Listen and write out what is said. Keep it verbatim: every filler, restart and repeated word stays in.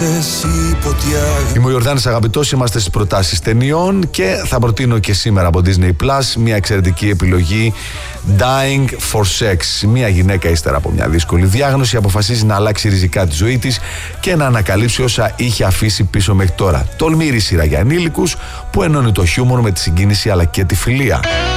Είμαι ο Ιορδάνης Αγαπητός, είμαστε στις προτάσεις ταινιών και θα προτείνω και σήμερα από Disney Plus μια εξαιρετική επιλογή, Dying for Sex. Μια γυναίκα ύστερα από μια δύσκολη διάγνωση αποφασίζει να αλλάξει ριζικά τη ζωή της και να ανακαλύψει όσα είχε αφήσει πίσω μέχρι τώρα. Τολμήρη σειρά για ανήλικους που ενώνει το χιούμορ με τη συγκίνηση αλλά και τη φιλία.